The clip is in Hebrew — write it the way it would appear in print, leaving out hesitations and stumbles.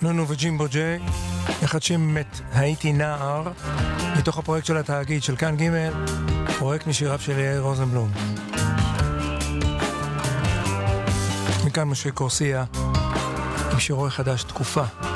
נונו וג'ימבו ג'יי, מחדשים את הייתי נער, מתוך הפרויקט של התאגיד של כאן ג', פרויקט משיריו של יאיר רוזנבלום. מכאן משה קורסיה, עם שירו החדש תקופה.